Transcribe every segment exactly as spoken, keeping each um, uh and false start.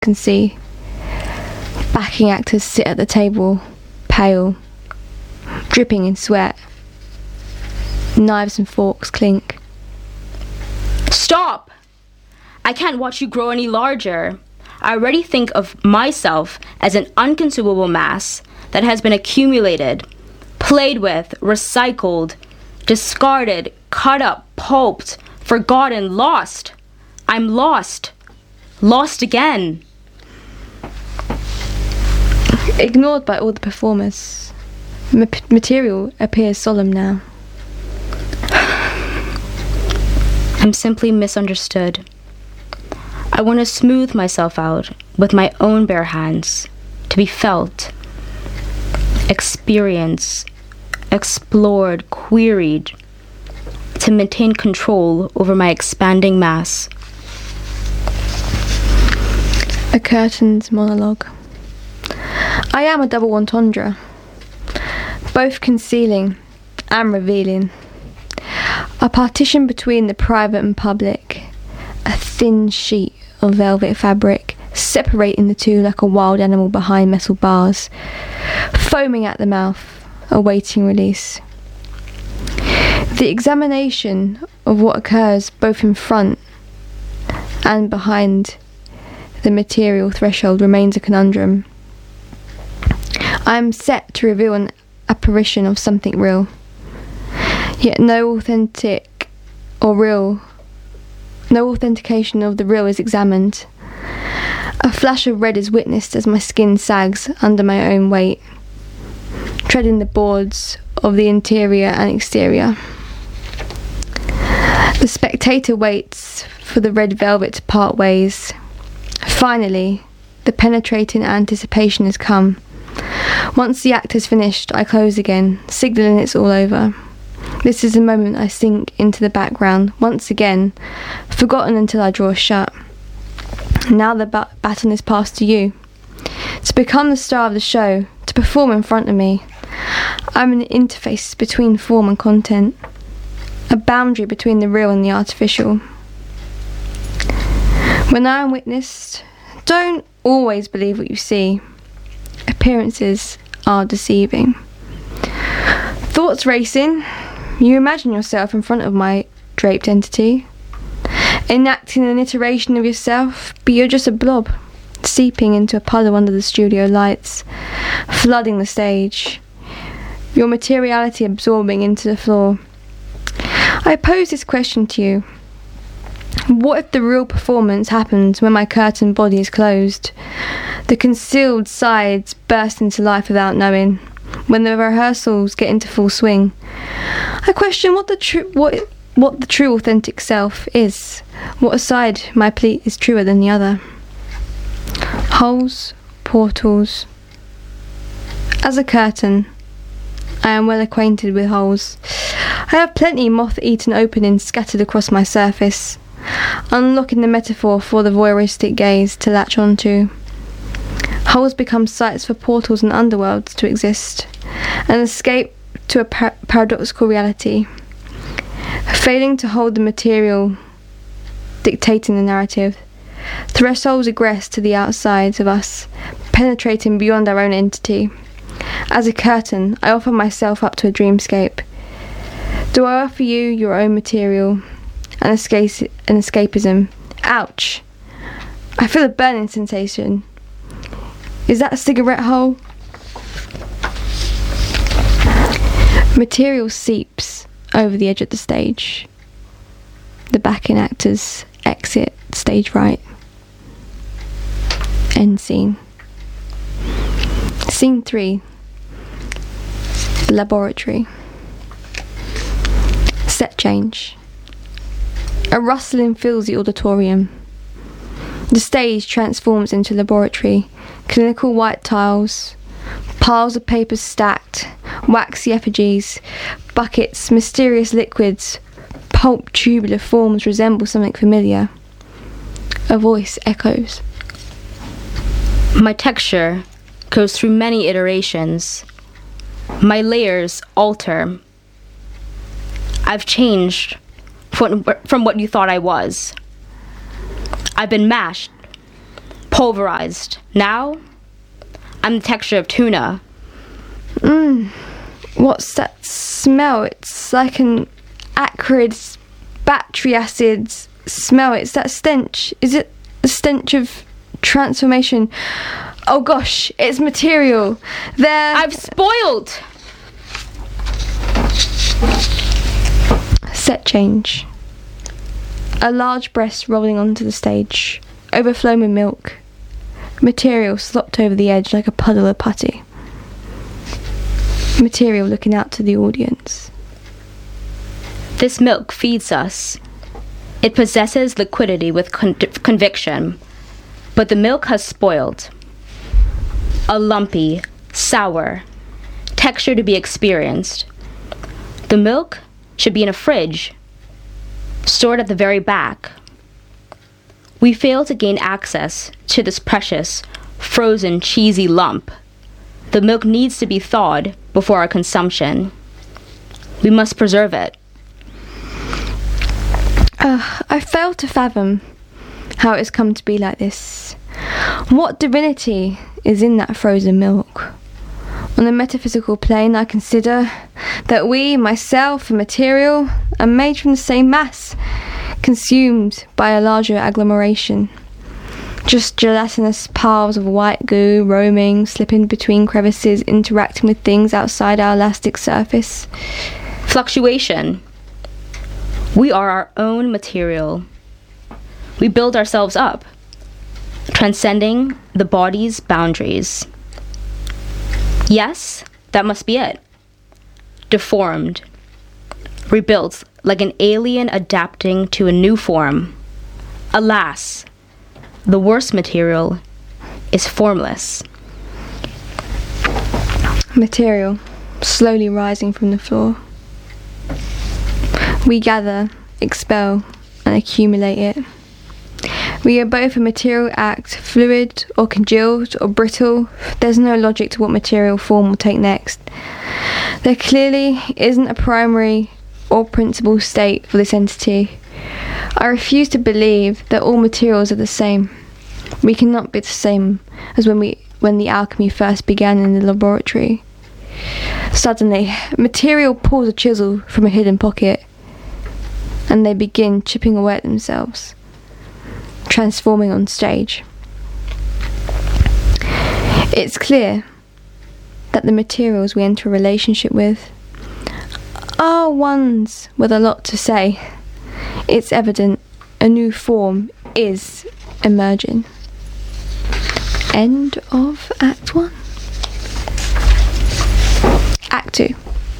can see. Backing actors sit at the table, pale, dripping in sweat. Knives and forks clink. Stop! I can't watch you grow any larger. I already think of myself as an unconsumable mass that has been accumulated, played with, recycled, discarded, cut up, pulped, forgotten, lost. I'm lost. Lost again. Ignored by all the performers, Ma- material appears solemn now. I'm simply misunderstood. I want to smooth myself out with my own bare hands, to be felt, experienced, explored, queried, to maintain control over my expanding mass. A curtain's monologue. I am a double entendre, both concealing and revealing. A partition between the private and public, a thin sheet of velvet fabric separating the two like a wild animal behind metal bars, foaming at the mouth, awaiting release. The examination of what occurs both in front and behind the material threshold remains a conundrum. I am set to reveal an apparition of something real, yet no authentic or real, no authentication of the real is examined. A flash of red is witnessed as my skin sags under my own weight, treading the boards of the interior and exterior. The spectator waits for the red velvet to part ways. Finally, the penetrating anticipation has come. Once the act is finished, I close again, signalling it's all over. This is the moment I sink into the background, once again, forgotten until I draw shut. Now the bat- baton is passed to you, to become the star of the show, to perform in front of me. I'm an interface between form and content, a boundary between the real and the artificial. When I am witnessed, don't always believe what you see. Appearances are deceiving. Thoughts racing, you imagine yourself in front of my draped entity, enacting an iteration of yourself, but you're just a blob, seeping into a puddle under the studio lights, flooding the stage, your materiality absorbing into the floor. I pose this question to you. What if the real performance happens when my curtained body is closed? The concealed sides burst into life without knowing. When the rehearsals get into full swing, I question what the true what what the true authentic self is. What aside my plea is truer than the other. Holes, portals. As a curtain, I am well acquainted with holes. I have plenty moth-eaten openings scattered across my surface, unlocking the metaphor for the voyeuristic gaze to latch onto. Holes become sites for portals and underworlds to exist, an escape to a par- paradoxical reality. Failing to hold the material dictating the narrative, thresholds egress to the outsides of us, penetrating beyond our own entity. As a curtain, I offer myself up to a dreamscape. Do I offer you your own material, an, escape, an escapism? Ouch! I feel a burning sensation. Is that a cigarette hole? Material seeps over the edge of the stage. The backing actors exit stage right. End scene. Scene three. Laboratory. Set change. A rustling fills the auditorium. The stage transforms into laboratory. Clinical white tiles, piles of papers stacked, waxy effigies, buckets, mysterious liquids, pulp tubular forms resemble something familiar. A voice echoes. My texture goes through many iterations. My layers alter. I've changed from, from what you thought I was. I've been mashed, pulverized. Now, I'm the texture of tuna. Mmm. What's that smell? It's like an acrid battery acid smell. It's that stench. Is it the stench of transformation? Oh gosh, it's material. There. I've spoiled. Set change. A large breast rolling onto the stage, overflowing with milk. Material slopped over the edge like a puddle of putty. Material looking out to the audience. This milk feeds us. It possesses liquidity with con- conviction, but the milk has spoiled. A lumpy, sour texture to be experienced. The milk should be in a fridge, stored at the very back. We fail to gain access to this precious, frozen, cheesy lump. The milk needs to be thawed before our consumption. We must preserve it. Uh, I fail to fathom how it has come to be like this. What divinity is in that frozen milk? On a metaphysical plane, I consider that we, myself and material, are made from the same mass, consumed by a larger agglomeration. Just gelatinous piles of white goo roaming, slipping between crevices, interacting with things outside our elastic surface. Fluctuation. We are our own material. We build ourselves up, transcending the body's boundaries. Yes, that must be it. Deformed. Rebuilt like an alien adapting to a new form. Alas, the worst material is formless. Material, slowly rising from the floor. We gather, expel, and accumulate it. We are both a material act, fluid or congealed or brittle. There's no logic to what material form will take next. There clearly isn't a primary or principal state for this entity. I refuse to believe that all materials are the same. We cannot be the same as when we when the alchemy first began in the laboratory. Suddenly, material pulls a chisel from a hidden pocket, and they begin chipping away at themselves, transforming on stage. It's clear that the materials we enter a relationship with are ones with a lot to say. It's evident a new form is emerging. End of Act One. Act Two.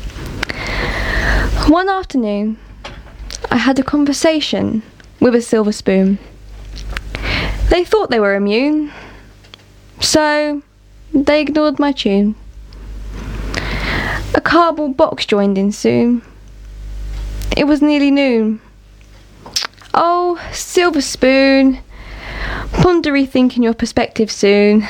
One afternoon, I had a conversation with a silver spoon. They thought they were immune, so they ignored my tune. A cardboard box joined in soon. It was nearly noon. Oh, silver spoon, ponder rethinking your perspective soon.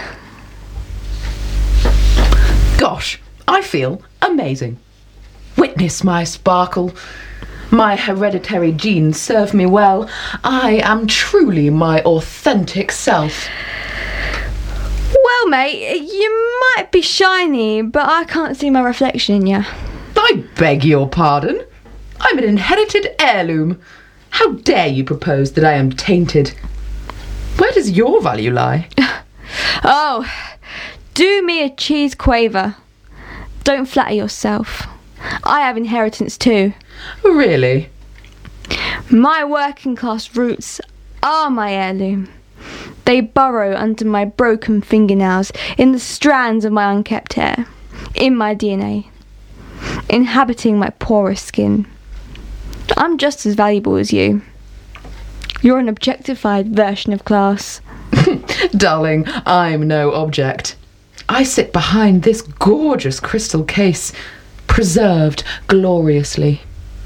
Gosh, I feel amazing. Witness my sparkle. My hereditary genes serve me well. I am truly my authentic self. Well, mate, you might be shiny, but I can't see my reflection in you. I beg your pardon. I'm an inherited heirloom. How dare you propose that I am tainted? Where does your value lie? Oh, do me a cheese quaver. Don't flatter yourself. I have inheritance too. Really? My working class roots are my heirloom. They burrow under my broken fingernails, in the strands of my unkept hair, in my D N A, inhabiting my porous skin. I'm just as valuable as you. You're an objectified version of class. Darling, I'm no object. I sit behind this gorgeous crystal case, preserved gloriously.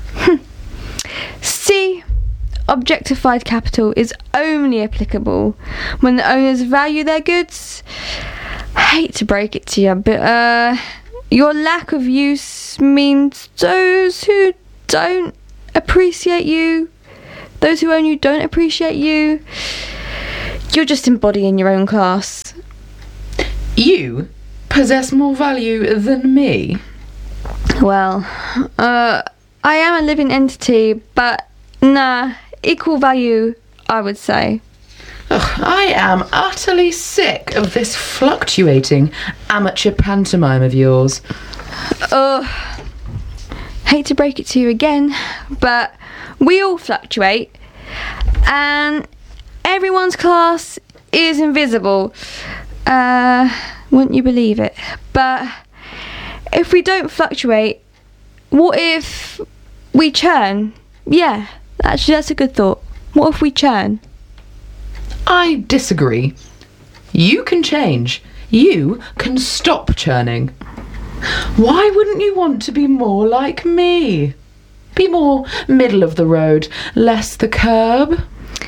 See, objectified capital is only applicable when the owners value their goods. I hate to break it to you, but uh, your lack of use means those who don't appreciate you, those who own you don't appreciate you. You're just embodying your own class. You possess more value than me. Well, uh, I am a living entity, but nah, equal value, I would say. Ugh, I am utterly sick of this fluctuating amateur pantomime of yours. Ugh. Hate to break it to you again, but we all fluctuate, and everyone's class is invisible. Uh, wouldn't you believe it? But if we don't fluctuate, what if we churn? Yeah, actually that's a good thought. What if we churn? I disagree. You can change. You can stop churning. Why wouldn't you want to be more like me? Be more middle of the road, less the curb?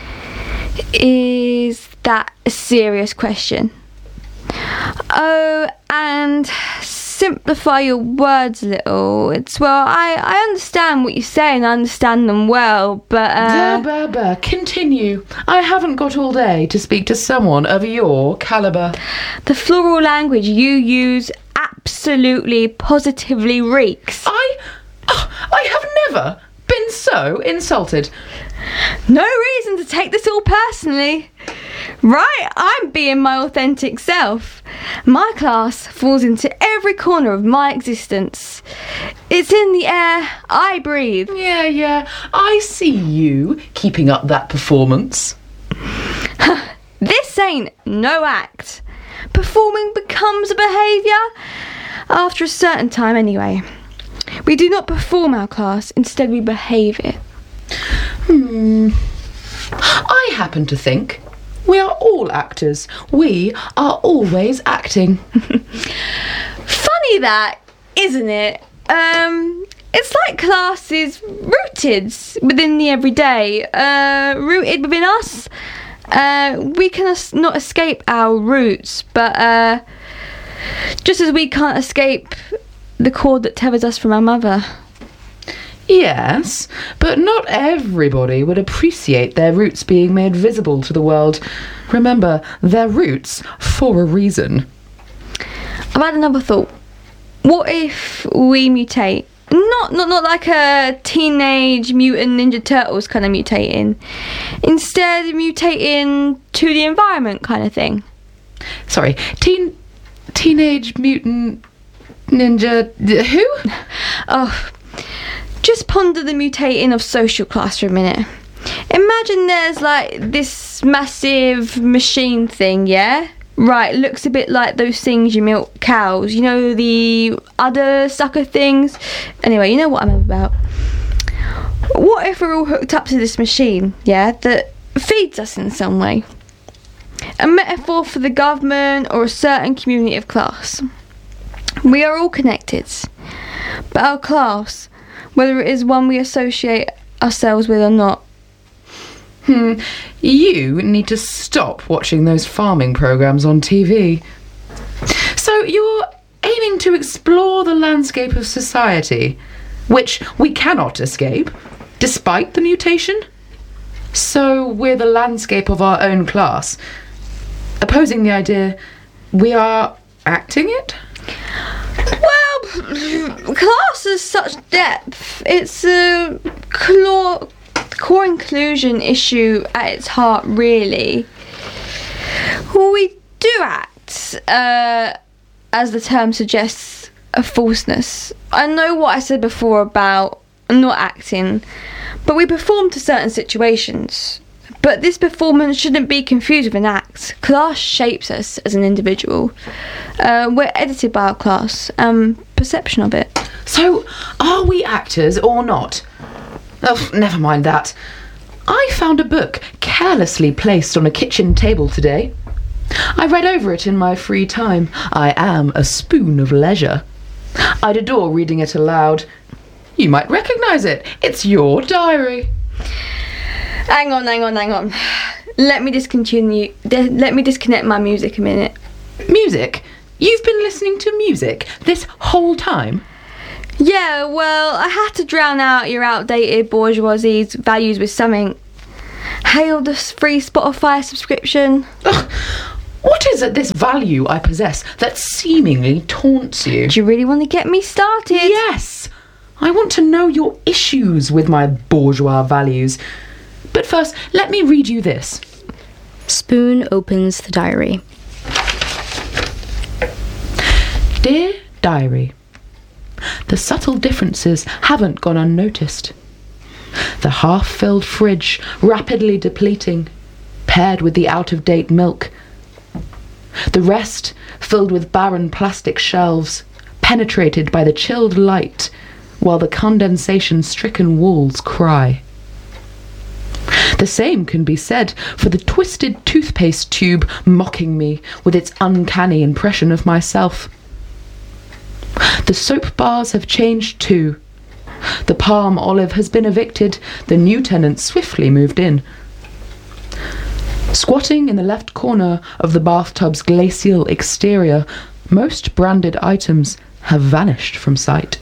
Is that a serious question? Oh, and simplify your words a little. It's, well, I, I understand what you're saying, I understand them well, but... Uh, Bah, bah, bah. Continue. I haven't got all day to speak to someone of your calibre. the floral language you use absolutely, positively reeks. I... oh, I have never been so insulted. No reason to take this all personally. Right, I'm being my authentic self. My class falls into every corner of my existence. It's in the air I breathe. Yeah, yeah. I see you keeping up that performance. This ain't no act. Performing becomes a behaviour. After a certain time anyway. We do not perform our class, instead we behave it. Hmm. I happen to think we are all actors. We are always acting. Funny that, isn't it? Um, it's like class is rooted within the everyday, uh, rooted within us. Uh, we can es- not escape our roots, but uh, just as we can't escape the cord that tethers us from our mother. Yes, but not everybody would appreciate their roots being made visible to the world. Remember, they're roots for a reason. I've had another thought. What if we mutate? Not, not, not like a Teenage Mutant Ninja Turtles kind of mutating. Instead, mutating to the environment kind of thing. Sorry, teen, Teenage Mutant Ninja... who? Oh, just ponder the mutating of social class for a minute. Imagine there's like this massive machine thing, yeah? Right, looks a bit like those things you milk cows. You know, the udder sucker things? Anyway, you know what I'm about. What if we're all hooked up to this machine, yeah, that feeds us in some way? A metaphor for the government or a certain community of class. We are all connected, but our class, whether it is one we associate ourselves with or not. Hmm, you need to stop watching those farming programmes on T V. So you're aiming to explore the landscape of society, which we cannot escape, despite the mutation? So we're the landscape of our own class, opposing the idea we are acting it? Well, class has such depth. It's a core, core inclusion issue at its heart, really. Well, we do act, uh, as the term suggests, a falseness. I know what I said before about not acting, but we perform to certain situations. But this performance shouldn't be confused with an act. Class shapes us as an individual. Uh, we're edited by our class, um, perception of it. So, are we actors or not? Oh, never mind that. I found a book carelessly placed on a kitchen table today. I read over it in my free time. I am a spoon of leisure. I'd adore reading it aloud. You might recognise it. It's your diary. Hang on, hang on, hang on. Let me discontinue. De- let me disconnect my music a minute. Music? You've been listening to music this whole time? Yeah, well, I had to drown out your outdated bourgeoisie's values with something. Hail the free Spotify subscription. Ugh, what is at this value I possess that seemingly taunts you? Do you really want to get me started? Yes! I want to know your issues with my bourgeois values. But first, let me read you this. Spoon opens the diary. Dear Diary, the subtle differences haven't gone unnoticed. The half-filled fridge rapidly depleting, paired with the out-of-date milk. The rest filled with barren plastic shelves, penetrated by the chilled light, while the condensation-stricken walls cry. The same can be said for the twisted toothpaste tube mocking me with its uncanny impression of myself. The soap bars have changed too. The palm olive has been evicted, the new tenant swiftly moved in. Squatting in the left corner of the bathtub's glacial exterior, most branded items have vanished from sight.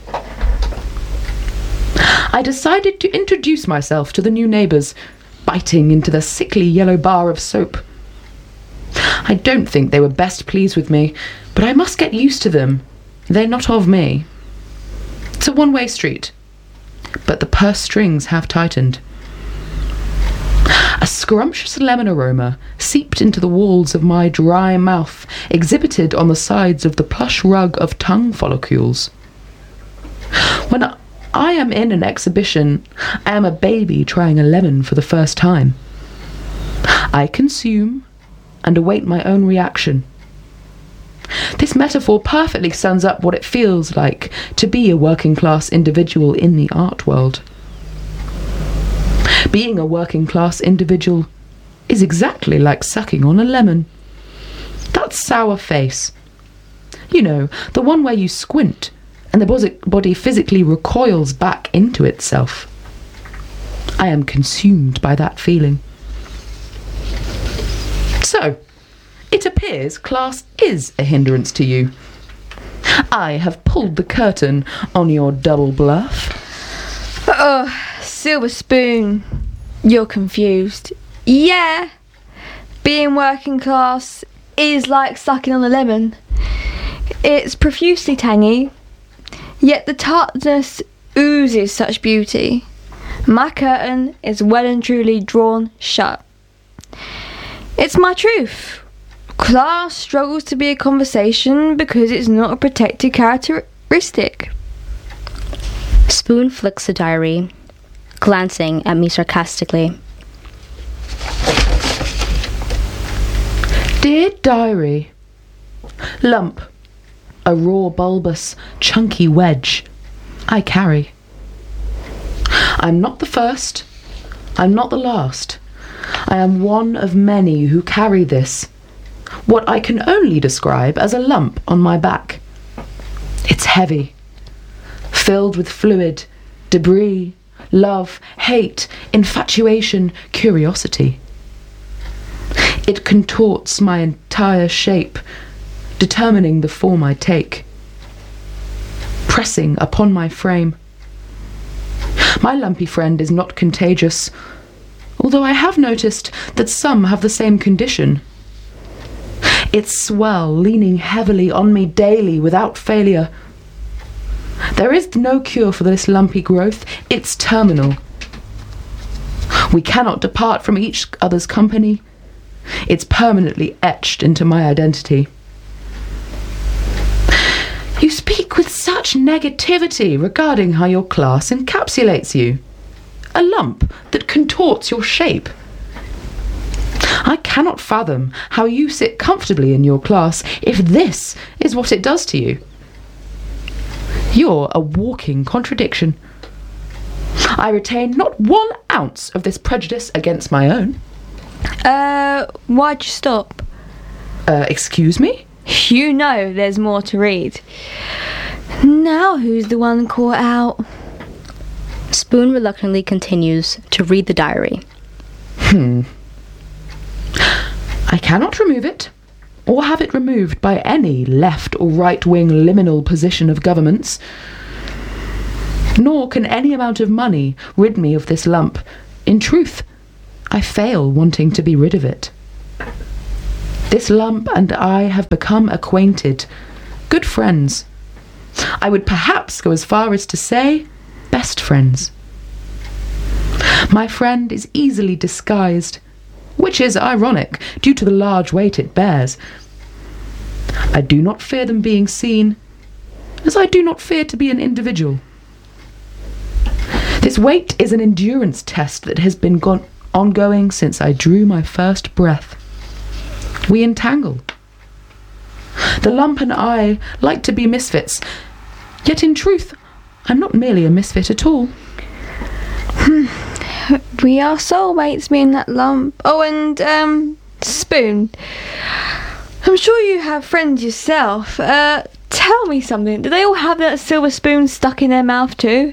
I decided to introduce myself to the new neighbours, biting into the sickly yellow bar of soap. I don't think they were best pleased with me, but I must get used to them. They're not of me. It's a one-way street, but the purse strings have tightened. A scrumptious lemon aroma seeped into the walls of my dry mouth, exhibited on the sides of the plush rug of tongue follicles. When I am in an exhibition, I am a baby trying a lemon for the first time. I consume and await my own reaction. This metaphor perfectly sums up what it feels like to be a working-class individual in the art world. Being a working-class individual is exactly like sucking on a lemon. That sour face. You know, the one where you squint and the body physically recoils back into itself. I am consumed by that feeling. So, it appears class is a hindrance to you. I have pulled the curtain on your double bluff. Oh, Silver Spoon, you're confused. Yeah, being working class is like sucking on a lemon. It's profusely tangy, yet the tartness oozes such beauty. My curtain is well and truly drawn shut. It's my truth. Class struggles to be a conversation because it's not a protected characteristic. Spoon flicks the diary, glancing at me sarcastically. Dear Diary, lump, a raw bulbous, chunky wedge, I carry. I'm not the first, I'm not the last. I am one of many who carry this, what I can only describe as a lump on my back. It's heavy, filled with fluid, debris, love, hate, infatuation, curiosity. It contorts my entire shape, determining the form I take, pressing upon my frame. My lumpy friend is not contagious, although I have noticed that some have the same condition. Its swell leaning heavily on me daily without failure. There is no cure for this lumpy growth. It's terminal. We cannot depart from each other's company. It's permanently etched into my identity. You speak with such negativity regarding how your class encapsulates you. A lump that contorts your shape. I cannot fathom how you sit comfortably in your class if this is what it does to you. You're a walking contradiction. I retain not one ounce of this prejudice against my own. Uh, why'd you stop? Uh, excuse me? You know there's more to read. Now who's the one caught out? Spoon reluctantly continues to read the diary. Hmm. I cannot remove it, or have it removed by any left or right-wing liminal position of governments. Nor can any amount of money rid me of this lump. In truth, I fail wanting to be rid of it. This lump and I have become acquainted, good friends. I would perhaps go as far as to say, best friends. My friend is easily disguised, which is ironic due to the large weight it bears. I do not fear them being seen, as I do not fear to be an individual. This weight is an endurance test that has been gone ongoing since I drew my first breath. We entangle. The lump and I like to be misfits, yet in truth, I'm not merely a misfit at all. We are soulmates, me and that lump. Oh, and, um, Spoon. I'm sure you have friends yourself. Uh, tell me something. Do they all have that silver spoon stuck in their mouth too?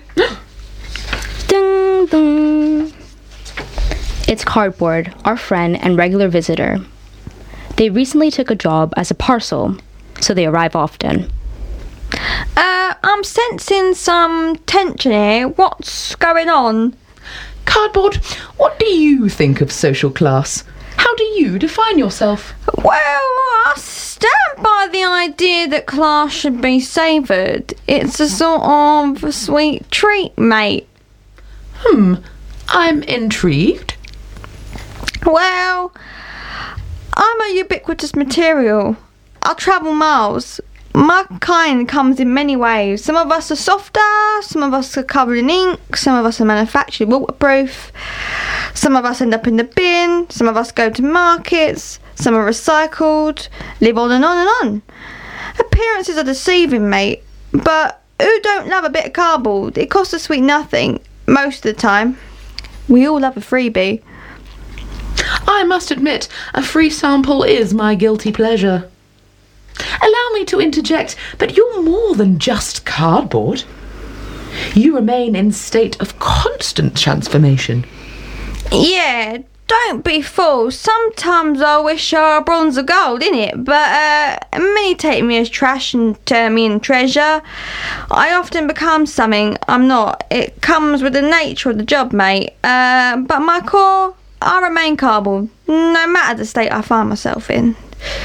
Ding dong. It's Cardboard, our friend and regular visitor. They recently took a job as a parcel, so they arrive often. Uh, I'm sensing some tension here. What's going on? Cardboard, what do you think of social class? How do you define yourself? Well, I stand by the idea that class should be savoured. It's a sort of a sweet treat, mate. Hmm, I'm intrigued. Well, I'm a ubiquitous material. I travel miles. My kind comes in many ways. Some of us are softer, some of us are covered in ink, some of us are manufactured waterproof, some of us end up in the bin, some of us go to markets, some are recycled, live on and on and on. Appearances are deceiving, mate, but who don't love a bit of cardboard? It costs a sweet nothing, most of the time. We all love a freebie. I must admit, a free sample is my guilty pleasure. Allow me to interject, but you're more than just cardboard. You remain in state of constant transformation. Yeah, don't be fooled. Sometimes I wish I were bronze or gold, innit? But uh, many take me as trash and turn me in treasure. I often become something I'm not. It comes with the nature of the job, mate. Uh, but my core, I remain cardboard, no matter the state I find myself in.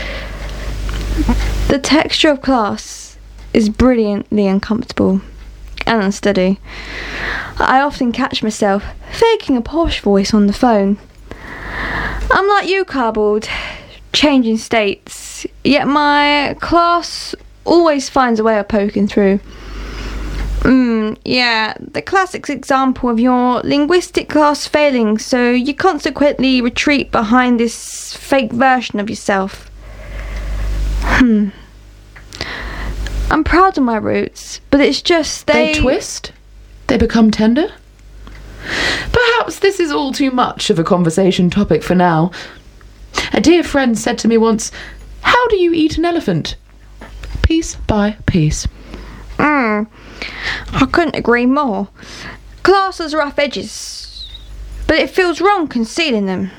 The texture of class is brilliantly uncomfortable and unsteady. I often catch myself faking a posh voice on the phone. I'm like you, Cardboard, changing states, yet my class always finds a way of poking through. Mm, yeah, the classic example of your linguistic class failing, so you consequently retreat behind this fake version of yourself. Hmm. I'm proud of my roots, but it's just they... They twist? They become tender? Perhaps this is all too much of a conversation topic for now. A dear friend said to me once, "How do you eat an elephant?" Piece by piece. Mm, I couldn't agree more. Class has rough edges, but it feels wrong concealing them.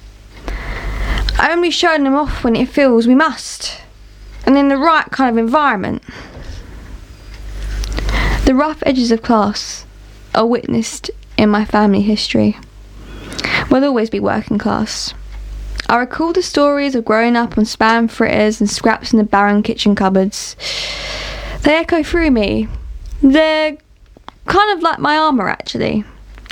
Only showing them off when it feels we must, and in the right kind of environment. The rough edges of class are witnessed in my family history. We'll always be working class. I recall the stories of growing up on spam fritters and scraps in the barren kitchen cupboards. They echo through me. They're kind of like my armour, actually.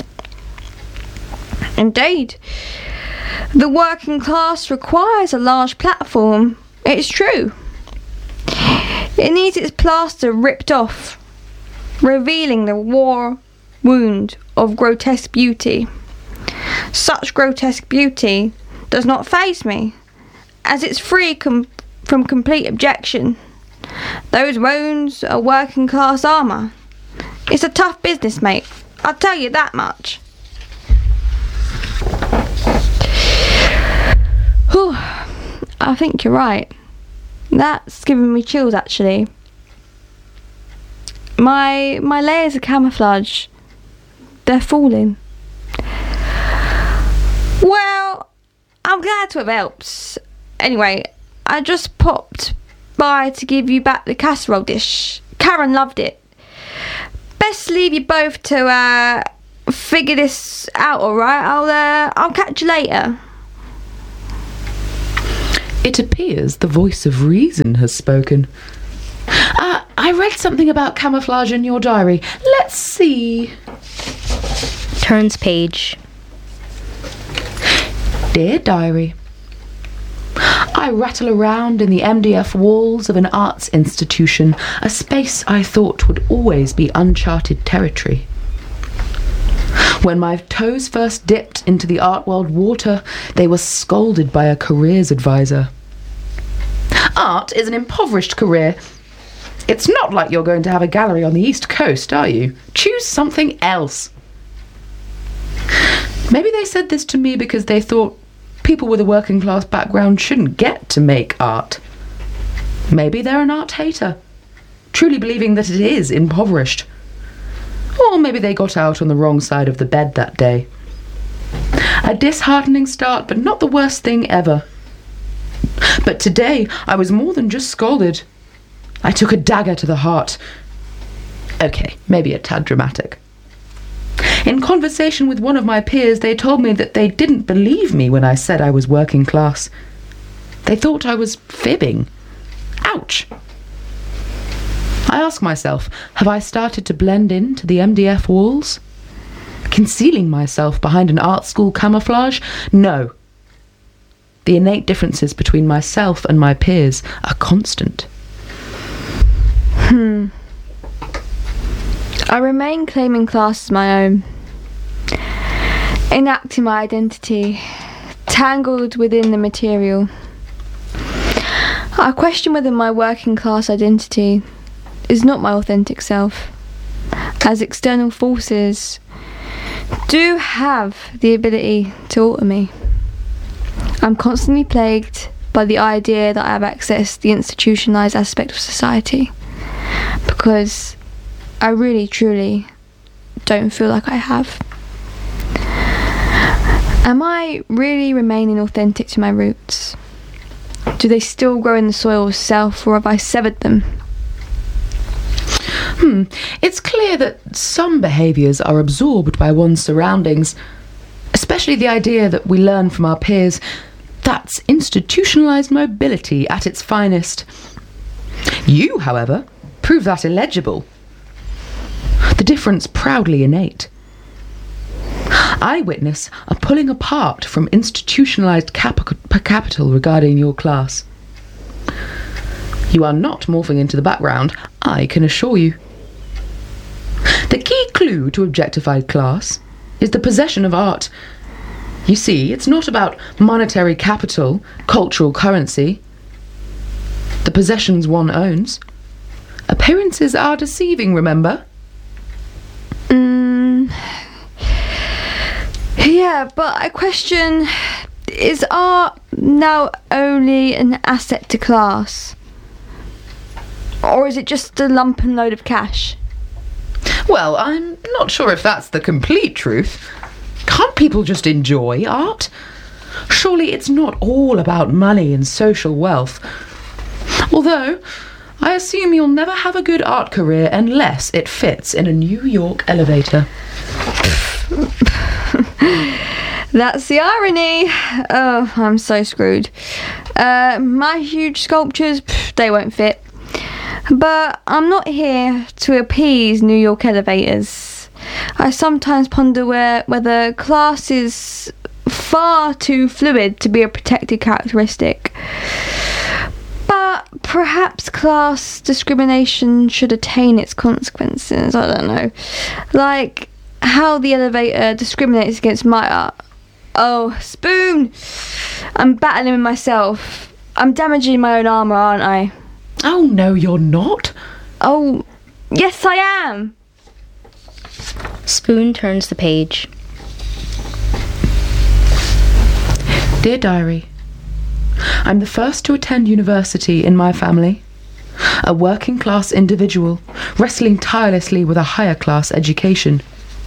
Indeed. The working class requires a large platform. It's true. It needs its plaster ripped off, revealing the war wound of grotesque beauty. Such grotesque beauty does not faze me, as it's free com- from complete objection. Those wounds are working class armour. It's a tough business, mate. I'll tell you that much. Whew, I think you're right. That's giving me chills, actually. My my layers of camouflage, they're falling. Well, I'm glad to have helped. Anyway, I just popped by to give you back the casserole dish. Karen loved it. Best leave you both to uh, figure this out, alright? I'll, uh, I'll catch you later. It appears the voice of reason has spoken. Uh, I read something about camouflage in your diary. Let's see. Turns page. Dear Diary, I rattle around in the M D F walls of an arts institution, a space I thought would always be uncharted territory. When my toes first dipped into the art world water, they were scolded by a careers advisor. Art is an impoverished career. It's not like you're going to have a gallery on the East Coast, are you? Choose something else. Maybe they said this to me because they thought people with a working class background shouldn't get to make art. Maybe they're an art hater, truly believing that it is impoverished. Or maybe they got out on the wrong side of the bed that day. A disheartening start, but not the worst thing ever. But today I was more than just scolded. I took a dagger to the heart. Okay, maybe a tad dramatic. In conversation with one of my peers, they told me that they didn't believe me when I said I was working class. They thought I was fibbing. Ouch! I ask myself, have I started to blend into the M D F walls? Concealing myself behind an art school camouflage? No. The innate differences between myself and my peers are constant. Hmm. I remain claiming class as my own, enacting my identity, tangled within the material. I question whether my working class identity is not my authentic self, as external forces do have the ability to alter me. I'm constantly plagued by the idea that I have accessed the institutionalized aspect of society, because I really, truly don't feel like I have. Am I really remaining authentic to my roots? Do they still grow in the soil of self, or have I severed them? Hmm, it's clear that some behaviours are absorbed by one's surroundings, especially the idea that we learn from our peers. That's institutionalised mobility at its finest. You, however, prove that illegible. The difference proudly innate. I witness a pulling apart from institutionalised cap- capital regarding your class. You are not morphing into the background, I can assure you. The key clue to objectified class is the possession of art. You see, it's not about monetary capital, cultural currency. The possessions one owns. Appearances are deceiving, remember? Mm, yeah, but I question, is art now only an asset to class? Or is it just a lump and load of cash? Well, I'm not sure if that's the complete truth. Can't people just enjoy art? Surely it's not all about money and social wealth. Although, I assume you'll never have a good art career unless it fits in a New York elevator. That's the irony. Oh, I'm so screwed. Uh, my huge sculptures, pff, they won't fit. But I'm not here to appease New York elevators. I sometimes ponder where, whether class is far too fluid to be a protected characteristic. But perhaps class discrimination should attain its consequences. I don't know. Like how the elevator discriminates against my art. Oh, Spoon! I'm battling with myself. I'm damaging my own armour, aren't I? Oh, no, you're not. Oh, yes, I am. Spoon turns the page. Dear Diary, I'm the first to attend university in my family. A working class individual, wrestling tirelessly with a higher class education.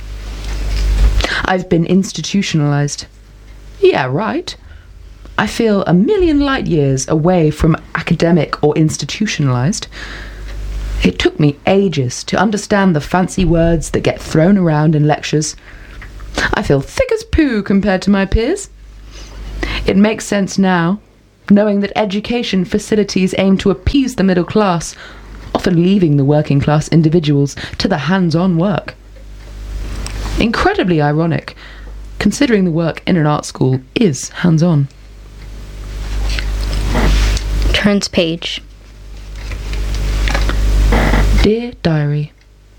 I've been institutionalized. Yeah, right. I feel a million light years away from academic or institutionalized. It took me ages to understand the fancy words that get thrown around in lectures. I feel thick as poo compared to my peers. It makes sense now, knowing that education facilities aim to appease the middle class, often leaving the working class individuals to the hands-on work. Incredibly ironic, considering the work in an art school is hands-on. Turns page. Dear Diary,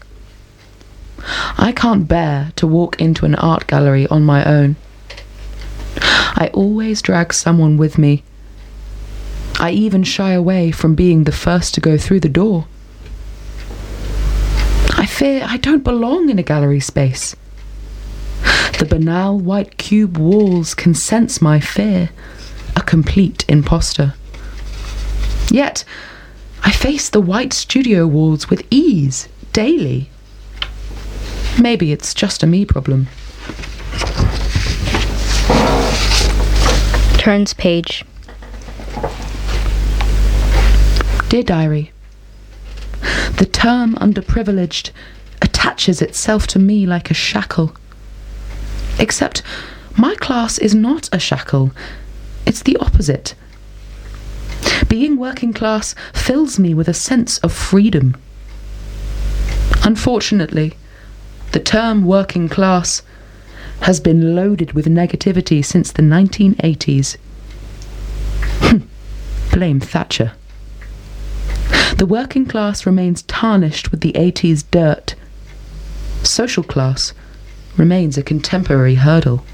I can't bear to walk into an art gallery on my own. I always drag someone with me. I even shy away from being the first to go through the door. I fear I don't belong in a gallery space. The banal white cube walls can sense my fear, a complete imposter. Yet, I face the white studio walls with ease, daily. Maybe it's just a me problem. Turns page. Dear Diary, the term underprivileged attaches itself to me like a shackle. Except my class is not a shackle. It's the opposite. Being working class fills me with a sense of freedom. Unfortunately, the term working class has been loaded with negativity since the nineteen eighties. Blame Thatcher. The working class remains tarnished with the eighties dirt. Social class remains a contemporary hurdle.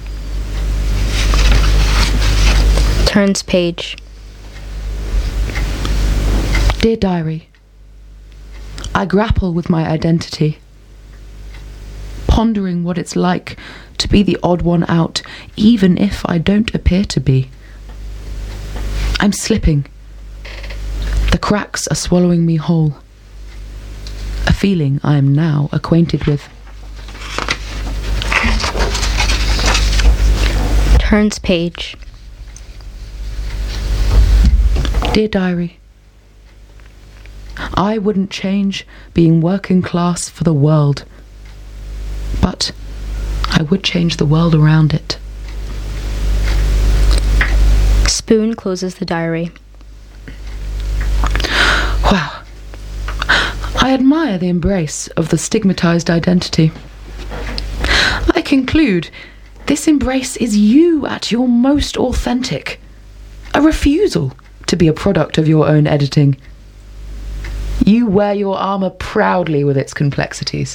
Turns page. Dear Diary, I grapple with my identity, pondering what it's like to be the odd one out, even if I don't appear to be. I'm slipping. The cracks are swallowing me whole. A feeling I am now acquainted with. Turns page. Dear Diary, I wouldn't change being working class for the world, but I would change the world around it. Spoon closes the diary. Wow. I admire the embrace of the stigmatized identity. I conclude this embrace is you at your most authentic, a refusal to be a product of your own editing. You wear your armour proudly with its complexities.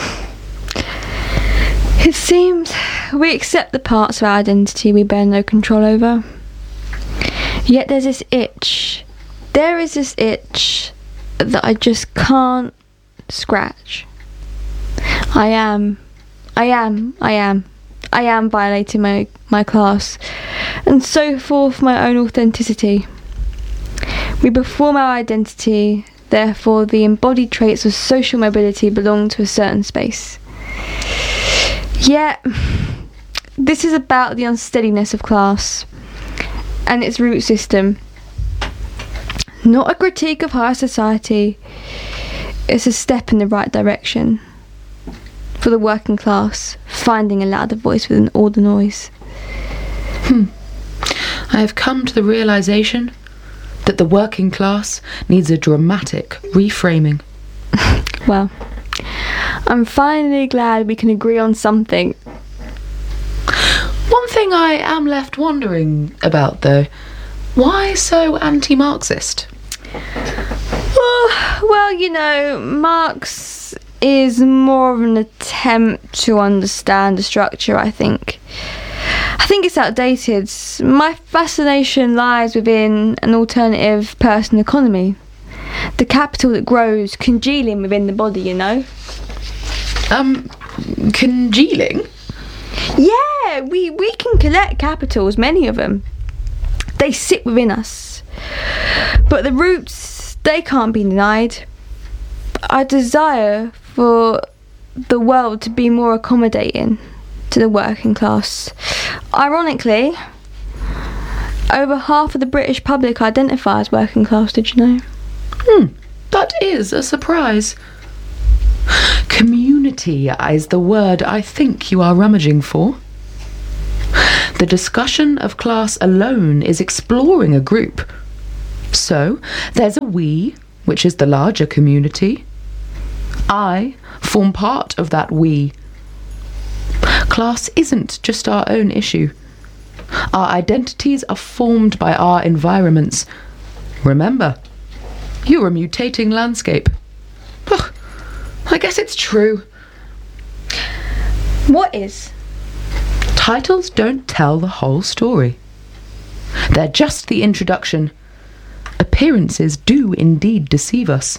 It seems we accept the parts of our identity we bear no control over. Yet there's this itch. There is this itch that I just can't scratch. I am, I am, I am, I am violating my, my class, and so forth my own authenticity. We perform our identity, therefore the embodied traits of social mobility belong to a certain space. Yet, this is about the unsteadiness of class and its root system. Not a critique of higher society, it's a step in the right direction for the working class, finding a louder voice within all the noise. Hmm. I have come to the realisation that the working class needs a dramatic reframing. Well, I'm finally glad we can agree on something. One thing I am left wondering about, though, why so anti-Marxist? Well, well, you know, Marx is more of an attempt to understand the structure, I think. I think it's outdated. My fascination lies within an alternative personal economy. The capital that grows, congealing within the body, you know? Um, congealing? Yeah, we, we can collect capitals, many of them. They sit within us. But the roots, they can't be denied. I desire for the world to be more accommodating to the working class. Ironically, over half of the British public identify as working class, did you know? Hmm, that is a surprise. Community Unity is the word I think you are rummaging for. The discussion of class alone is exploring a group. So, there's a we, which is the larger community. I form part of that we. Class isn't just our own issue. Our identities are formed by our environments. Remember, you're a mutating landscape. Ugh, I guess it's true. What is? Titles don't tell the whole story. They're just the introduction. Appearances do indeed deceive us.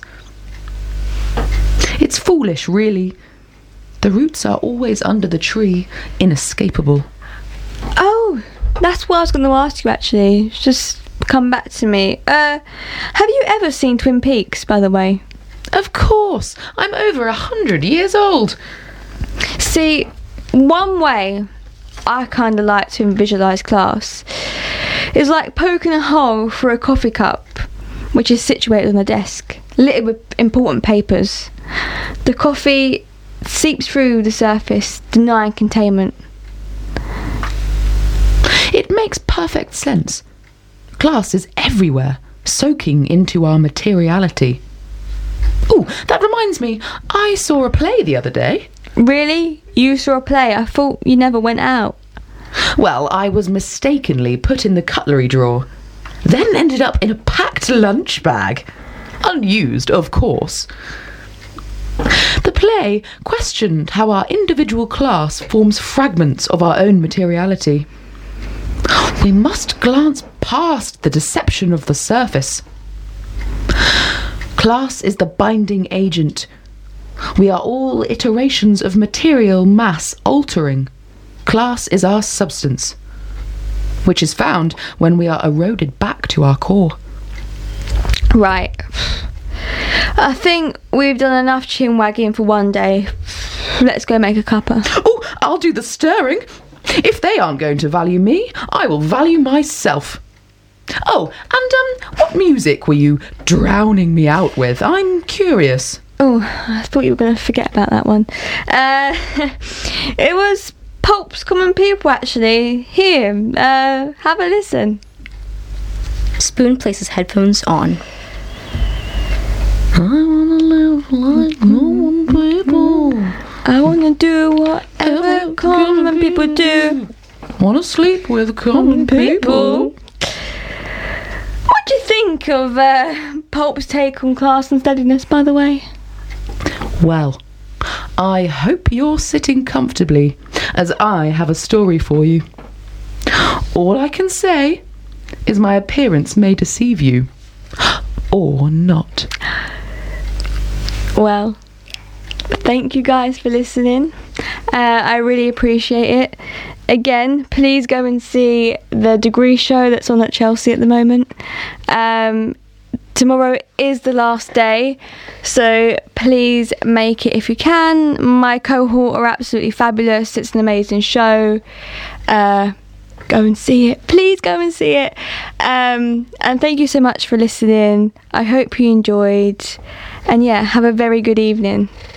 It's foolish, really. The roots are always under the tree, inescapable. Oh, that's what I was going to ask you, actually. It's just come back to me. Uh, have you ever seen Twin Peaks, by the way? Of course. I'm over a hundred years old. See, one way I kind of like to visualise class is like poking a hole through a coffee cup, which is situated on a desk, littered with important papers. The coffee seeps through the surface, denying containment. It makes perfect sense. Class is everywhere, soaking into our materiality. Oh, that reminds me, I saw a play the other day. Really? You saw a play? I thought you never went out. Well, I was mistakenly put in the cutlery drawer, then ended up in a packed lunch bag. Unused, of course. The play questioned how our individual class forms fragments of our own materiality. We must glance past the deception of the surface. Class is the binding agent. We are all iterations of material mass altering. Class is our substance, which is found when we are eroded back to our core. Right. I think we've done enough chin wagging for one day. Let's go make a cuppa. Oh, I'll do the stirring. If they aren't going to value me, I will value myself. Oh, and um, what music were you drowning me out with? I'm curious. Oh, I thought you were going to forget about that one. Uh, it was Pulp's Common People, actually. Here, uh, have a listen. Spoon places headphones on. I wanna live like common people. I wanna do whatever common people do. Wanna sleep with common people. What do you think of uh, Pulp's take on class and steadiness, by the way? Well, I hope you're sitting comfortably, as I have a story for you. All I can say is my appearance may deceive you, or not. Well, thank you guys for listening. Uh, I really appreciate it. Again, please go and see the Degree show that's on at Chelsea at the moment. Um, tomorrow is the last day, so please make it if you can. My cohort are absolutely fabulous. It's an amazing show. Uh, go and see it. Please go and see it. Um, and thank you so much for listening. I hope you enjoyed. And yeah, have a very good evening.